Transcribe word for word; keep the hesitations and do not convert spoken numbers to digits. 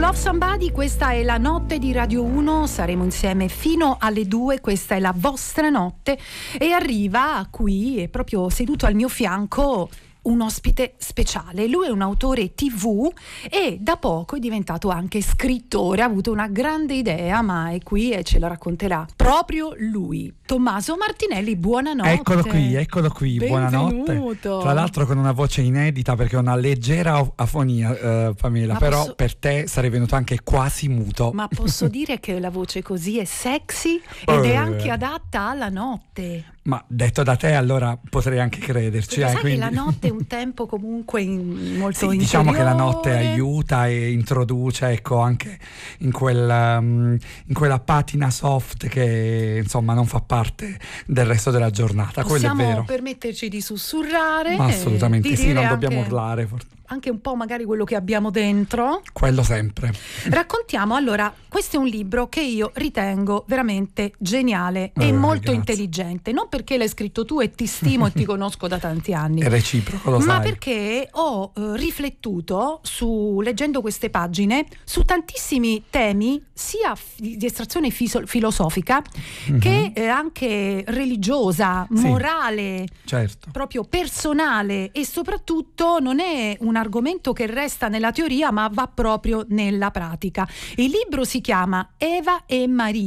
Love Somebody, questa è la notte di Radio uno, saremo insieme fino alle due, questa è la vostra notte e arriva qui, è proprio seduto al mio fianco, un ospite speciale. Lui è un autore tivù e da poco è diventato anche scrittore, ha avuto una grande idea, ma è qui e ce la racconterà proprio lui. Tommaso Martinelli, buonanotte. Eccolo qui, eccolo qui, Benvenuto. Buonanotte. Tra l'altro con una voce inedita perché ho una leggera afonia, eh, Pamela, ma però posso... per te sarei venuto anche quasi muto. Ma posso dire che la voce così è sexy ed è anche adatta alla notte. Ma detto da te allora potrei anche crederci. Eh, sai quindi... che la notte è un tempo comunque in, molto sì, diciamo che la notte aiuta e introduce, ecco, anche in, quel, um, in quella patina soft che insomma non fa parte del resto della giornata. Possiamo quello è vero. permetterci di sussurrare? Ma assolutamente di sì, non anche... dobbiamo urlare. Anche un po' magari quello che abbiamo dentro. Quello sempre. Raccontiamo, allora, questo è un libro che io ritengo veramente geniale eh, e molto grazie. intelligente, non perché l'hai scritto tu e ti stimo e ti conosco da tanti anni. È reciproco, lo ma sai. perché ho eh, riflettuto su, leggendo queste pagine, su tantissimi temi sia di estrazione fiso- filosofica mm-hmm. che eh, anche religiosa, morale, sì, certo. proprio personale, e soprattutto non è una argomento che resta nella teoria ma va proprio nella pratica. Il libro si chiama Eva e Maria